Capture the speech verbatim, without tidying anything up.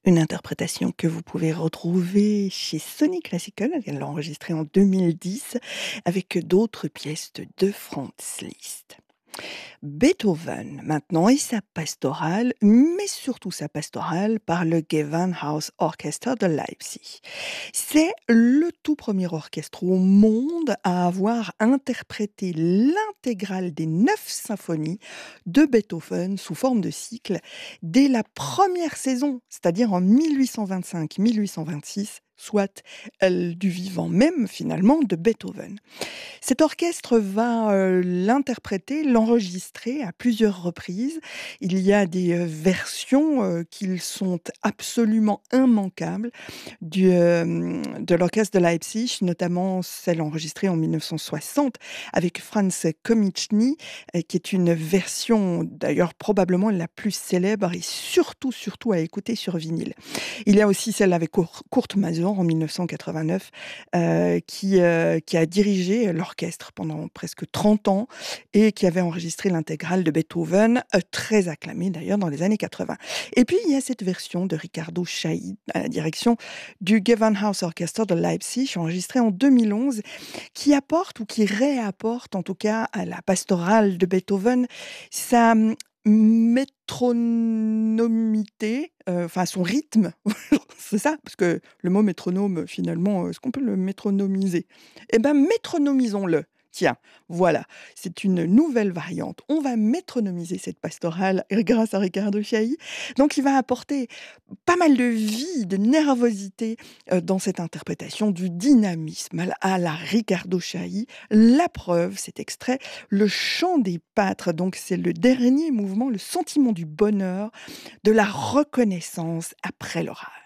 Une interprétation que vous pouvez retrouver chez Sony Classical. Elle l'a enregistrée en deux mille dix avec d'autres pièces de Franz Liszt. Beethoven, maintenant, et sa pastorale, mais surtout sa pastorale par le Gewandhaus Orchester de Leipzig. C'est le tout premier orchestre au monde à avoir interprété l'intégrale des neuf symphonies de Beethoven sous forme de cycle dès la première saison, c'est-à-dire en mille huit cent vingt-cinq mille huit cent vingt-six, soit euh, du vivant même finalement de Beethoven. Cet orchestre va euh, l'interpréter, l'enregistrer à plusieurs reprises. Il y a des euh, versions euh, qui sont absolument immanquables du, euh, de l'orchestre de Leipzig, notamment celle enregistrée en mille neuf cent soixante avec Franz Komiczny, euh, qui est une version d'ailleurs probablement la plus célèbre et surtout, surtout à écouter sur vinyle. Il y a aussi celle avec Kur- Kurt Masur en mille neuf cent quatre-vingt-neuf euh, qui, euh, qui a dirigé l'orchestre pendant presque trente ans et qui avait enregistré l'intégrale de Beethoven, euh, très acclamée d'ailleurs dans les années quatre-vingts. Et puis il y a cette version de Riccardo Chailly à la direction du Gewandhaus Orchester de Leipzig, enregistrée en deux mille onze, qui apporte ou qui réapporte en tout cas à la pastorale de Beethoven sa hum, métronomité, euh, enfin son rythme, c'est ça, parce que le mot métronome, finalement, est-ce qu'on peut le métronomiser? Eh bien, métronomisons-le. Tiens, voilà, c'est une nouvelle variante. On va métronomiser cette pastorale grâce à Riccardo Chailly. Donc, il va apporter pas mal de vie, de nervosité euh, dans cette interprétation, du dynamisme à la, à la Riccardo Chailly. La preuve, cet extrait, le chant des pâtres. Donc, c'est le dernier mouvement, le sentiment du bonheur, de la reconnaissance après l'orage.